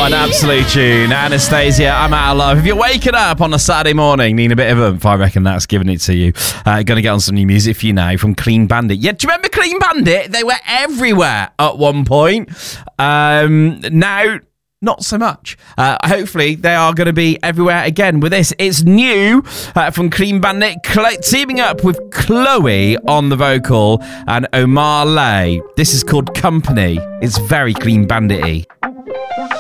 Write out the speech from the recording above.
What an absolute tune. Anastasia, I'm Out of Love. If you're waking up on a Saturday morning, need a bit of oomph, I reckon that's giving it to you. Going to get on some new music for you now from Clean Bandit. Yeah, do you remember Clean Bandit? They were everywhere at one point. Now, not so much. Hopefully, they are going to be everywhere again with this. It's new from Clean Bandit, teaming up with Chloe on the vocal and Omar Lay. This is called Company. It's very Clean Bandit-y.